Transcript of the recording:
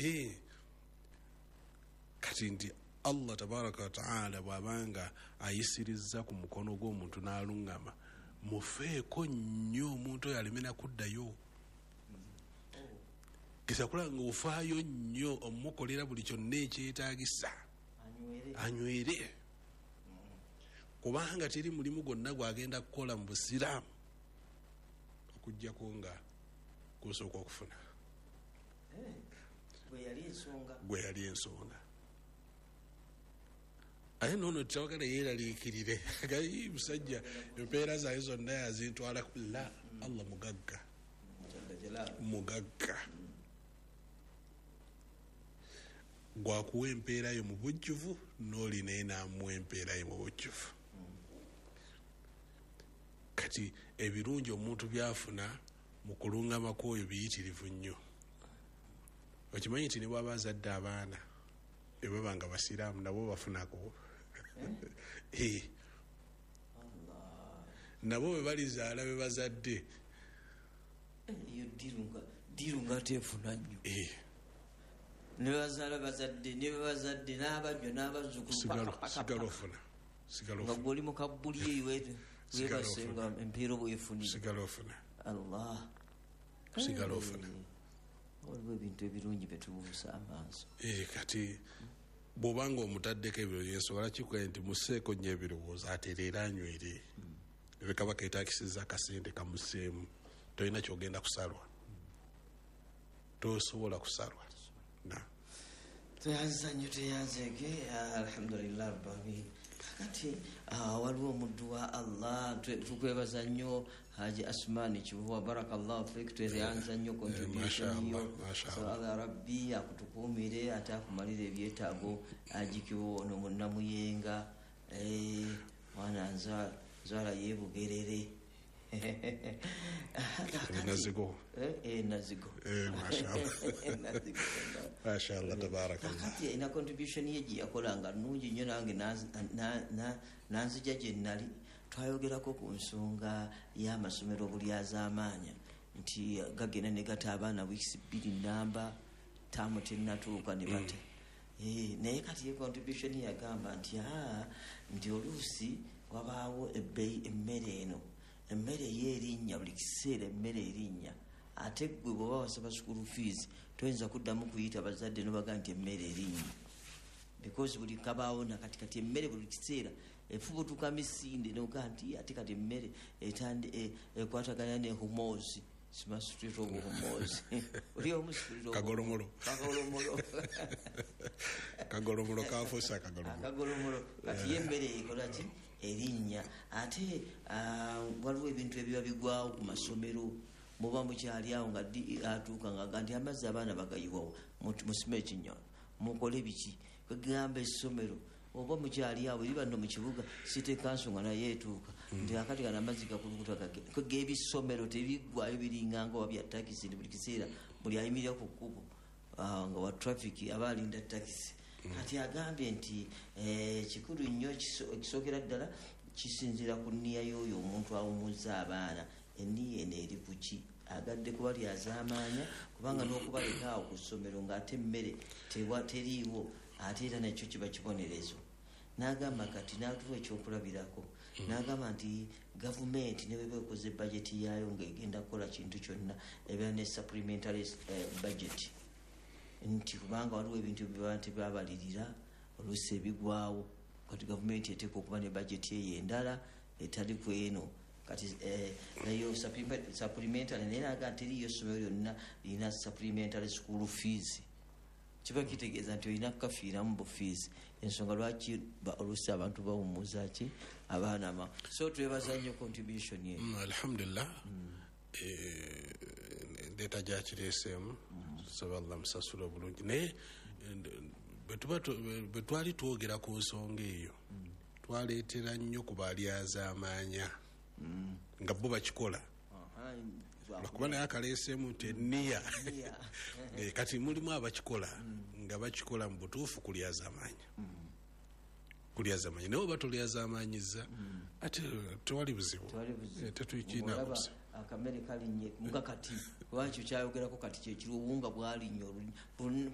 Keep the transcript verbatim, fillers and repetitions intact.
eh kati ndi Allah tabaraka wa taala bwabanga ayisiriza ku mukono gw'omuntu n'alungama mufeeko nnyo omuntu yalemena kuddayo kisa kulanga ofaayo nnyo omukolera buli kyonna ekyetaagisa anywere kubanga teri mulimu gwonna gwagenda kukola mu busiraamu okujjako nga kusooka okufuna gwe yali ensonga aye nono tawagala yeeraliikirire gayi musajja empeera zayo zonna yazintwala la Allah mugagga mugagga gwakuwa empeera yo mu bujjuvu n'oli naye n'amuwa empeera yo mu bujjuvu kati ebirungi omuntu byafuna mu kulungamako oyo biyitirivu nnyo okimanyi nti ne bwaba azadde abaana ne baba nga basiraamu nabo bafunako nabo bwe balizaala be bazadde dirunga tefuna nnyo ne bazaala bazadde ne bazadde n'abajjo n'abazzukulu sigala ofuna nga gwoli mu kabbuli eyo webasenga empeera bwefunire sigala ofuna Allah sigala ofuna waliwo ebintu ebirungi betubuusa amaaso kati bw'obanga omutaddeko ebirowoozo yensobola kikugaye nti museeko nnyo ebirowoozo atereera anywere ebeka bakeetaakisiza akasente kamuseemu tolina kyogenda kusalwa tosobola kusalwa na tuyanza nnyo tuyanzege alhamdulillah rabbil kati waliwo omuddu wa Allah tukwebaza nnyo Haji Asmani Kivuva barakallahu fik tuyanza nnyo contribution yo so ala rabbi akutukumire ate akumalire ebyetaago ajikiwo ono munnamuyenga eh mwana nza zala yebugerere nazigo eh eh nazigo eh mashallah nazigo mashallah tabarakallah kati ina contribution yeji yakolanga nungi nnyo nange na na nanzija gye nali twayogerako ku nsonga y'amasomero buli azaamaanya nti gagenda ne gata abaana weeks bbiri namba tamu tennatuuka ne bate eh naye kati ye contribution yagamba nti ah nti oluusi wabaawo ebbeeyi emmere eno emmere yeerinnya buli kiseera emmere erinnya ate gwe bw'oba wasaba school fees toyinza kuddamu kuyita bazadde nobaga nti emmere erinnya because buli kabaawo nakati kati emmere buli kiseera efubutuka misinde noga nti ate kati emmere etande ekwataganya ne humozi simasitreet of humozi oli omusitreet kagolomolo kagolomolo kagolomolo kafosa kagolomolo kagolomolo kati yemmere ikola ki erinnya ate waliwo ebintu ebiba bigwawo ku masomero muba mukyali awo nga atuuka nga nti amazzi abaana bagayiwawo musime ekinyonyi mukole biki kwegamba essomero oba mukyali awo eri banno mu kibuga siteeka nsonga naye etuuka nti akati kana amazzi gakulukuta kwega ebisomero tebiggwayo biringanga oba bya takisi buli kiseera buli ayimirira ku kkubo nga wa traffic aba alinda takisi kati agambye nti kikulu nnyo ekisookera ddala kisinzira ku nniya y'oyo omuntu awumuzza abaana enniya eno eri ku ki agadde kuba lyazaamaanya kubanga n'okubaleka awo ku ssomero ng'ate emmere teriiwo ate era nakyo kiba kibonerezo n'agamba kati n'atuwa ekyokulabirako n'agamba nti gavumenti ne bweba ekoze bajeti yaayo ng'egenda kukola kintu kyonna ebeera ne supplementary budget nti kubanga waliwo ebintu biba nti byabalirira oluusi ebigwawo kati gavumenti eteeka okuba ne bajeti eyo endala etali ku eno kati nayo supplementary naye naga teriyo essomero lyonna lirina supplementary school fees kiba kitegeeza nti olina kukafiiramu bu fees ensonga lwaki oluusi abantu bawumuza ki abaana ma so twebaza nnyo contribution ye alhamdulillah ndeeta gyakireeseemu saba Allah musasula bulungi naye bwe twali twogera ku nsonga eyo twaleetera nnyo ku baali azaamaanya nga bo bakikola lwakuba naye akaleeseemu nti enniya kati mulimu abakikola nga bakikola mu butuufu kulyazaamaanya kulyazaamaanya naye oba tolyazaamanyiza ate tewali buzibu tetuyikina buzibu akamere kalinnye muga kati lwaki kyayogerako kati kyekiri obuwunga bwalinnye